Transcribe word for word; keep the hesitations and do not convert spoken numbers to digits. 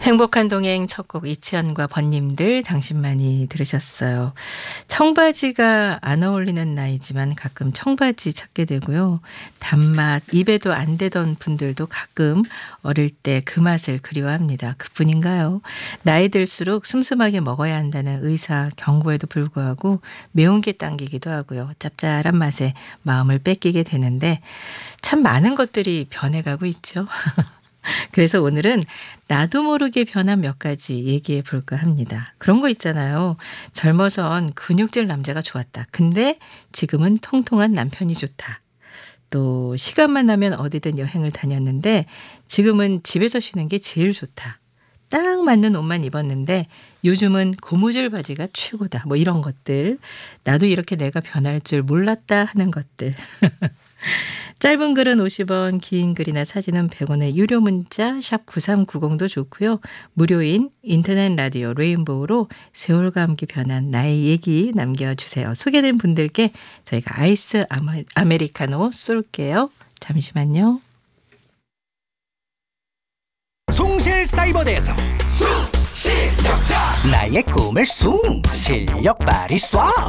행복한 동행 첫 곡 이치현과 번님들 당신만이 들으셨어요. 청바지가 안 어울리는 나이지만 가끔 청바지 찾게 되고요. 단맛 입에도 안 되던 분들도 가끔 어릴 때 그 맛을 그리워합니다. 그뿐인가요? 나이 들수록 슴슴하게 먹어야 한다는 의사 경고에도 불구하고 매운 게 당기기도 하고요. 짭짤한 맛에 마음을 뺏기게 되는데 참 많은 것들이 변해가고 있죠. 그래서 오늘은 나도 모르게 변한 몇 가지 얘기해 볼까 합니다. 그런 거 있잖아요. 젊어선 근육질 남자가 좋았다. 근데 지금은 통통한 남편이 좋다. 또 시간만 나면 어디든 여행을 다녔는데 지금은 집에서 쉬는 게 제일 좋다. 딱 맞는 옷만 입었는데 요즘은 고무줄 바지가 최고다. 뭐 이런 것들. 나도 이렇게 내가 변할 줄 몰랐다 하는 것들. 짧은 글은 오십 원, 긴 글이나 사진은 백 원의 유료 문자 샵 구삼구공도 좋고요. 무료인 인터넷 라디오 레인보우로 세월과 함께 변한 나의 얘기 남겨주세요. 소개된 분들께 저희가 아이스 아메, 아메리카노 쏠게요. 잠시만요. 송실사이버대에서 쑥 실력자 나의 꿈을 숭 실력 발휘 쏴